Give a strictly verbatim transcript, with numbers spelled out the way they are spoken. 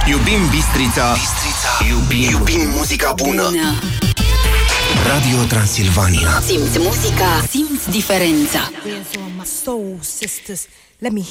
Iubim Bistrița, Bistrița. Iubim, iubim muzica bună. bună Radio Transilvania. Simți muzica, simți diferența. Let me